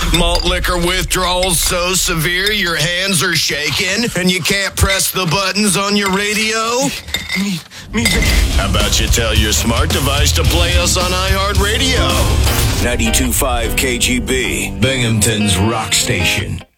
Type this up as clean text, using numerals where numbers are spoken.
Malt liquor withdrawal so severe your hands are shaking and you can't press the buttons on your radio? How about you tell your smart device to play us on iHeartRadio? 92.5 KGB, Binghamton's rock station.